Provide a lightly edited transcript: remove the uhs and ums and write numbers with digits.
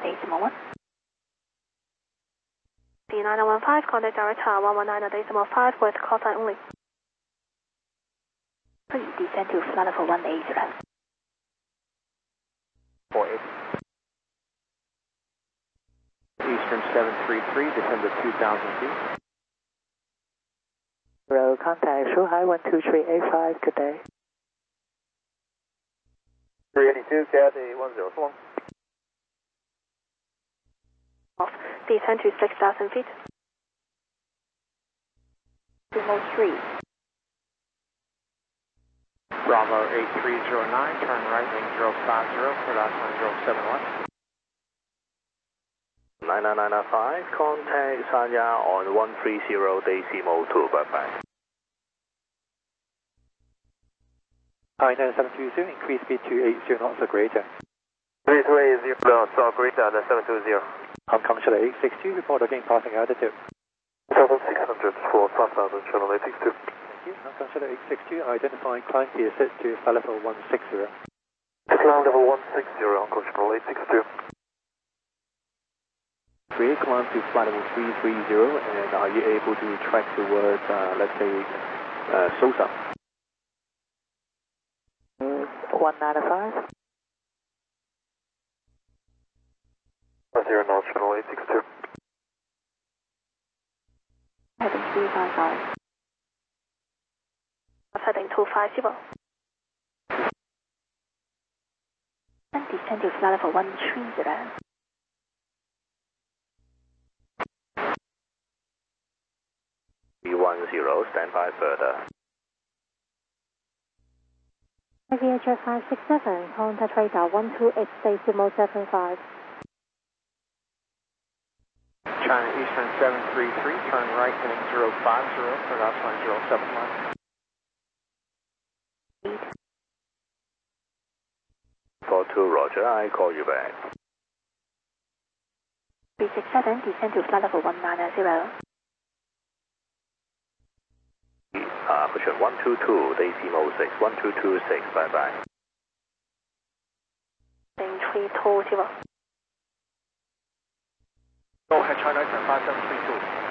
119.1. D9015, contact director 119.5 with call sign only. Please descend to flight level 180. 48. Eastern 733, December 2000 feet. Row contact Shanghai 12385, good day. 382, Cathay 10, so long. Off, descend to 6,000 feet. Remote 3. Bravo 8309, turn right, wing 050, clear last line 071. 9995, contact Sanya on 130 decimal 2, bye-bye. Hi, 9720, increase speed to 80 knots or greater. 3280, so greater than 720. Hong Kong Chiller 862, report again passing altitude. 7600 for 5000, channel 862. Thank you, Hong Kong Chiller 862, identifying climb to assist to flight level 160. Climb level 160, Hong Kong channel 862. Great, climb to flight level 330, and are you able to track towards, let's say, Sosa? 195. 10 knots, channel 862. Heading 355. Heading 250. And descend to flight level 130. B10, stand by further. VHF 567, contact radar 128 decimal 75. China Eastern 733, turn right, heading 050, clear last line 071. 42, Roger, I call you back. 367, descend to flight level 190. Push 122, decimal 6, 1226, bye-bye. Heading 320. Go ahead, China Eastern 5732.